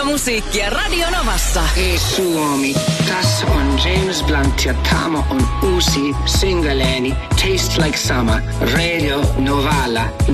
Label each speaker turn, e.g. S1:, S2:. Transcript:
S1: musiikkia Radio Novassa.
S2: Hei Suomi, tässä on James Blunt ja tämä on uusi singleeni Taste Like Summer Radio Novalla.